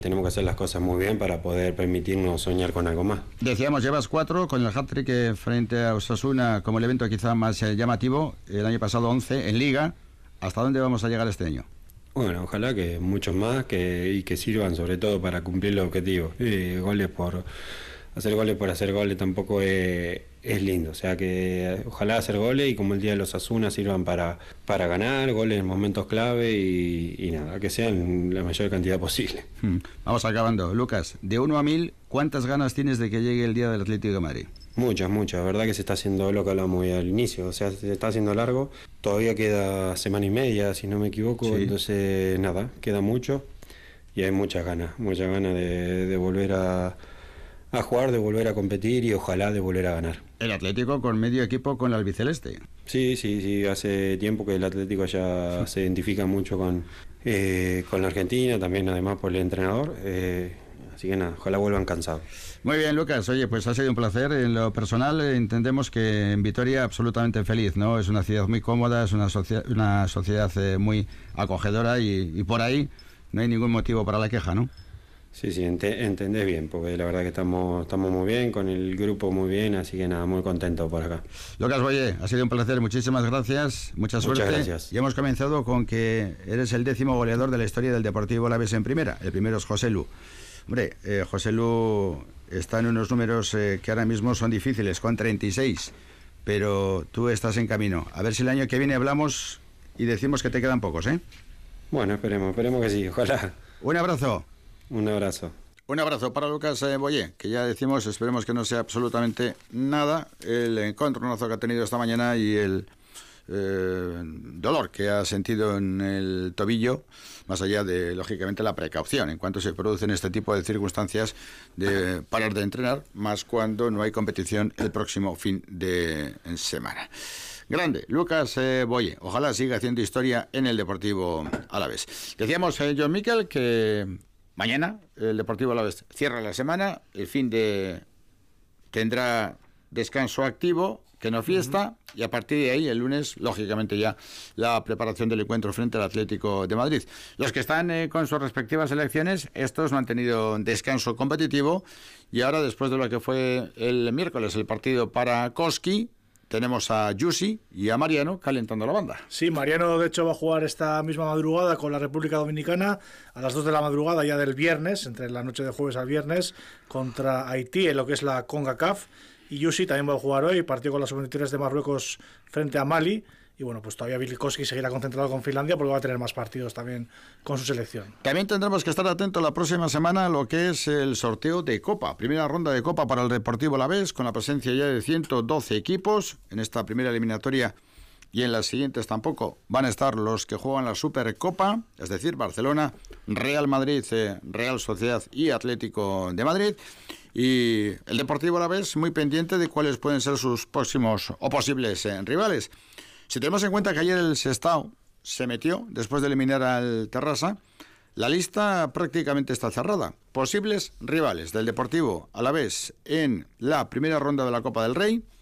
Tenemos que hacer las cosas muy bien para poder permitirnos soñar con algo más. Decíamos, llevas 4 con el hat-trick frente a Osasuna como el evento quizá más llamativo. El año pasado 11 en Liga. ¿Hasta dónde vamos a llegar este año? Bueno, ojalá que muchos más y que sirvan sobre todo para cumplir los objetivos. Hacer goles tampoco es lindo, o sea que ojalá hacer goles y como el día de los Osasuna sirvan para ganar, goles en momentos clave y nada, que sean la mayor cantidad posible. Vamos acabando. Lucas, de 1 a 1000, ¿cuántas ganas tienes de que llegue el día del Atlético de Madrid? Muchas, verdad que se está haciendo lo que hablamos al inicio, o sea, se está haciendo largo, todavía queda semana y media, si no me equivoco, sí. Entonces nada, queda mucho y hay muchas ganas de volver a jugar, de volver a competir y ojalá de volver a ganar. El Atlético con medio equipo con la albiceleste. Sí, hace tiempo que el Atlético ya se identifica mucho con la Argentina, también además por el entrenador, así que nada, ojalá vuelvan cansados. Muy bien, Lucas, oye, pues ha sido un placer. En lo personal entendemos que en Vitoria absolutamente feliz, ¿no? Es una ciudad muy cómoda, es una sociedad muy acogedora y por ahí no hay ningún motivo para la queja, ¿no? Sí, entendés bien, porque la verdad que estamos muy bien, con el grupo muy bien, así que nada, muy contento por acá. Lucas Boye, ha sido un placer, muchísimas gracias, mucha suerte. Muchas gracias. Y hemos comenzado con que eres el 10º goleador de la historia del Deportivo Alavés en primera, el primero es José Lu. Hombre, José Lu está en unos números que ahora mismo son difíciles, con 36, pero tú estás en camino. A ver si el año que viene hablamos y decimos que te quedan pocos, ¿eh? Bueno, esperemos que sí, ojalá. Un abrazo. Un abrazo. Un abrazo para Lucas Boye, que ya decimos, esperemos que no sea absolutamente nada el encontronazo que ha tenido esta mañana y el dolor que ha sentido en el tobillo, más allá de, lógicamente, la precaución en cuanto se producen este tipo de circunstancias de parar de entrenar, más cuando no hay competición el próximo fin de semana. Grande, Lucas Boye, ojalá siga haciendo historia en el Deportivo Alavés. Decíamos, John Miquel, que mañana el Deportivo Alavés cierra la semana, el fin de tendrá descanso activo, que no fiesta, y a partir de ahí, el lunes, lógicamente ya la preparación del encuentro frente al Atlético de Madrid. Los que están con sus respectivas selecciones, estos no han tenido descanso competitivo, y ahora, después de lo que fue el miércoles, el partido para Koski, tenemos a Yusi y a Mariano calentando la banda. Sí, Mariano de hecho va a jugar esta misma madrugada con la República Dominicana a las 2 de la madrugada ya del viernes, entre la noche de jueves al viernes, contra Haití en lo que es la CONCACAF. Y Yusi también va a jugar hoy, partido con las sub-23 de Marruecos frente a Mali. Y bueno, pues todavía Vilikoski seguirá concentrado con Finlandia porque va a tener más partidos también con su selección. También tendremos que estar atentos la próxima semana a lo que es el sorteo de Copa. Primera ronda de Copa para el Deportivo Alavés, con la presencia ya de 112 equipos. En esta primera eliminatoria y en las siguientes tampoco van a estar los que juegan la Supercopa, es decir, Barcelona, Real Madrid, Real Sociedad y Atlético de Madrid. Y el Deportivo Alavés muy pendiente de cuáles pueden ser sus próximos o posibles rivales. Si tenemos en cuenta que ayer el Sestao se metió después de eliminar al Terrassa, la lista prácticamente está cerrada. Posibles rivales del Deportivo Alavés en la primera ronda de la Copa del Rey: